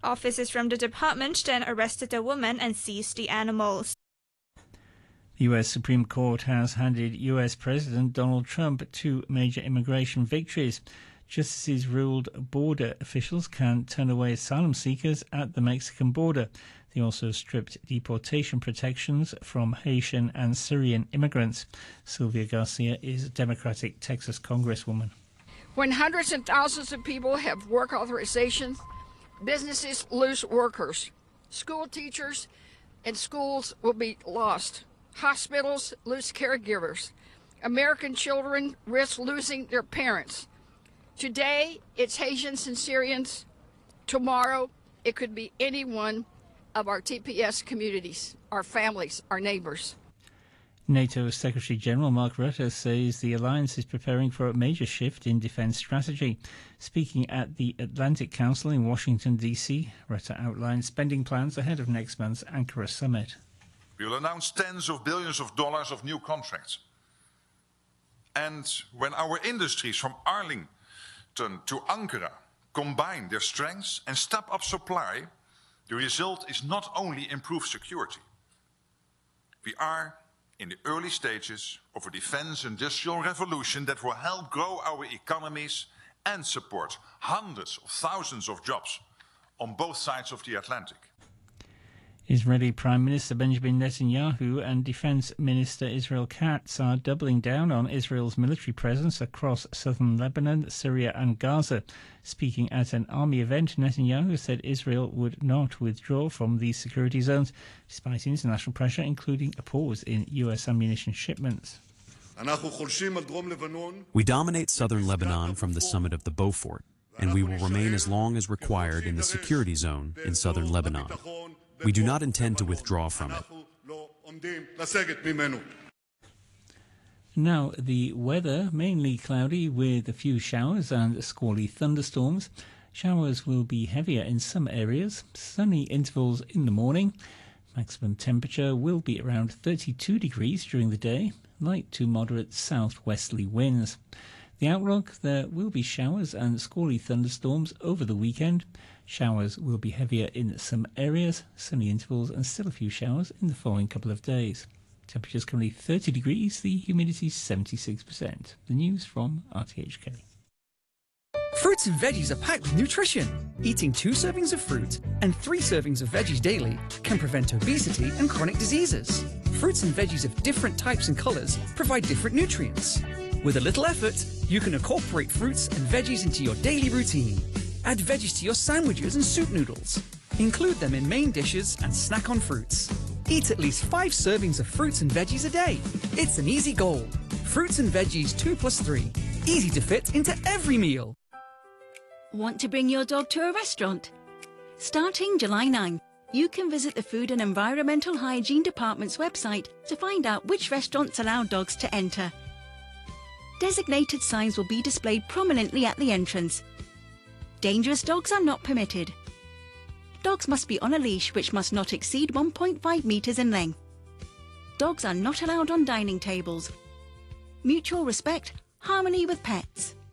Officers from the department then arrested the woman and seized the animals. The U.S. Supreme Court has handed U.S. President Donald Trump two major immigration victories. Justices ruled border officials can turn away asylum seekers at the Mexican border. They also stripped deportation protections from Haitian and Syrian immigrants. Sylvia Garcia is a Democratic Texas Congresswoman. When hundreds and thousands of people have work authorization, businesses lose workers. School teachers and schools will be lost. Hospitals lose caregivers. American children risk losing their parents. Today, it's Haitians and Syrians. Tomorrow, it could be any one of our TPS communities, our families, our neighbors. NATO Secretary General Mark Rutte says the alliance is preparing for a major shift in defence strategy. Speaking at the Atlantic Council in Washington, D.C., Rutte outlined spending plans ahead of next month's Ankara summit. We will announce tens of billions of dollars of new contracts. And when our industries from Arlington to Ankara combine their strengths and step up supply, the result is not only improved security. We are in the early stages of a defense industrial revolution that will help grow our economies and support hundreds of thousands of jobs on both sides of the Atlantic. Israeli Prime Minister Benjamin Netanyahu and Defense Minister Israel Katz are doubling down on Israel's military presence across southern Lebanon, Syria and Gaza. Speaking at an army event, Netanyahu said Israel would not withdraw from these security zones, despite international pressure, including a pause in U.S. ammunition shipments. We dominate southern Lebanon from the summit of the Beaufort, and we will remain as long as required in the security zone in southern Lebanon. We do not intend to withdraw from it. Now, the weather, mainly cloudy with a few showers and squally thunderstorms. Showers will be heavier in some areas, sunny intervals in the morning. Maximum temperature will be around 32 degrees during the day, light to moderate southwesterly winds. The outlook, there will be showers and squally thunderstorms over the weekend. Showers will be heavier in some areas, sunny intervals and still a few showers in the following couple of days. Temperatures currently 30 degrees, the humidity 76%. The news from RTHK. Fruits and veggies are packed with nutrition. Eating 2 servings of fruit and 3 servings of veggies daily can prevent obesity and chronic diseases. Fruits and veggies of different types and colours provide different nutrients. With a little effort, you can incorporate fruits and veggies into your daily routine. Add veggies to your sandwiches and soup noodles. Include them in main dishes and snack on fruits. Eat at least 5 servings of fruits and veggies a day. It's an easy goal. Fruits and veggies 2+3. Easy to fit into every meal. Want to bring your dog to a restaurant? Starting July 9th, you can visit the Food and Environmental Hygiene Department's website to find out which restaurants allow dogs to enter. Designated signs will be displayed prominently at the entrance. Dangerous dogs are not permitted. Dogs must be on a leash which must not exceed 1.5 meters in length. Dogs are not allowed on dining tables. Mutual respect, harmony with pets.